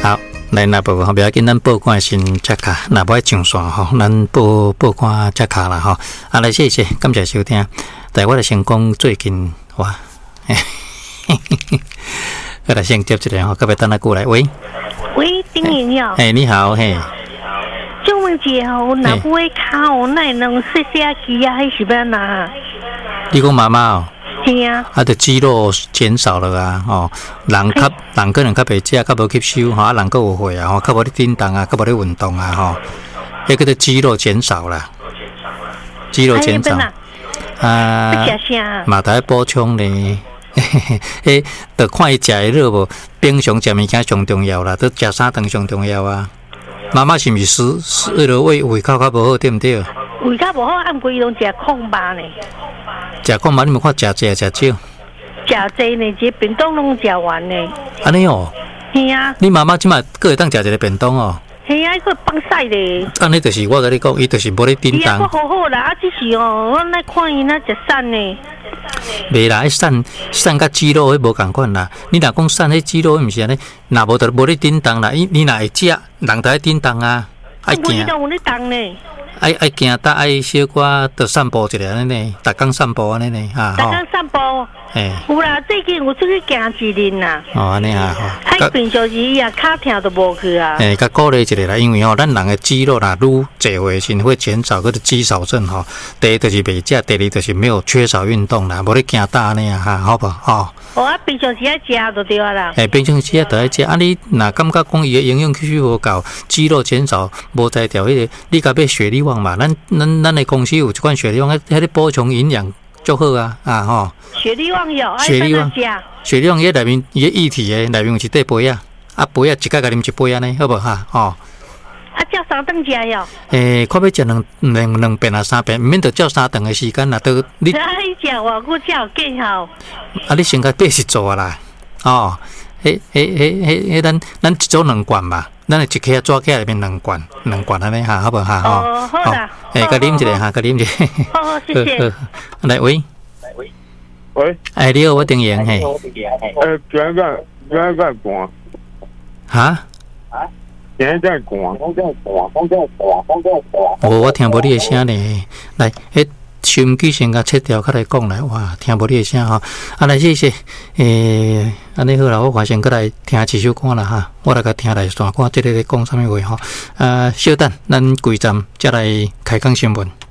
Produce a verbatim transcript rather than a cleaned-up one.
好，来那不不要紧，咱报关先接卡，那不爱上线吼，咱报报关接卡啦吼。啊，来谢谢，感谢收听。但我来先讲最近哇，嘿嘿嘿，我来先接一个吼，隔壁等下过来，喂， 喂，丁莹哟， 哎，你好，嘿。 就问一下吼，若不会考，那能细细机啊，还是要哪？ 你讲妈妈哦？ 是啊。 啊，的肌肉减少了啊，哦，人较人可能较袂食，较无吸收，吼，啊，人个有血啊，吼，较无咧运动啊，较无咧运动啊，吼，迄个的肌肉减少了，肌肉减少。啊，嘛得补充咧，诶，得看伊食的肉无，平常食物件上重要啦，得食三顿上重要啊。妈妈是毋是食食迄落胃胃口较无好，对毋对？ 胃口无好，按规拢食空吧呢。 食空吧，你咪看食济食少。食济呢，一便当拢食完呢。 安尼哦。 是啊。 你妈妈即马个会当食一个便当哦。 是啊，佮放晒咧。 安尼就是我甲你讲，伊就是无咧叮当。 伊啊，好好啦，啊，只是哦，我来看伊那食瘦呢。 袂啦，迄瘦瘦甲肌肉迄无共款啦。你若讲瘦迄肌肉，毋是安尼，若无就无咧叮当啦。伊你若会食，人就爱叮当啊，爱行。 我有咧动呢。 爱爱行，搭爱小可着散步一下安尼呢，逐工散步安尼呢，哈。 逐工散步。 诶。 有啦，最近有出去行一日啦。 哦，安尼啊，吼。 迄平常时伊啊，骹疼都无去啊。 诶，甲鼓励一下啦，因为吼，咱人诶肌肉啦，愈侪岁时会减少，嗰个肌少症吼。第一就是袂食，第二就是没有缺少运动啦，无咧行大安尼啊，哈，好不好？ 哦，啊，平常时爱食就对啊啦。 诶，平常时啊，就爱食。啊，你若感觉讲伊诶营养吸收无够，肌肉减少，无在调迄个，你甲要血力旺嘛？咱咱咱诶公司有一款血力旺，迄迄个补充营养足好啊，啊吼。 血力旺有， 血力旺，血力旺伊内面伊诶液体诶内面有一块杯啊，啊杯啊一盖甲啉一杯安尼，好无哈？吼。 啊，照三顿食哟。 诶，看要食两两两遍啊三遍，毋免着照三顿诶时间啦，都你。啊，你食偌久才有见效？ 啊，你先甲八十做啊啦，哦，迄、迄、迄、迄、迄，咱咱一组两罐嘛，咱一克抓起来里面两罐，两罐安尼哈，好不好？ 哦，好啦。 诶，甲啉一个哈，甲啉一个。 好好，谢谢。 来喂， 喂，喂， 哎，你好，我丁莹嘿。 诶，今日今日在寒。 哈？ 今日在寒， 我我听无你诶声呢，来，迄。收音机先甲切掉，较来讲来，哇，听无你诶声吼。啊，来谢谢，诶，安尼好啦，我反正过来听一首歌啦哈，我来甲听来线看，即个咧讲啥物话吼。啊，稍等，咱几站再来开讲新闻。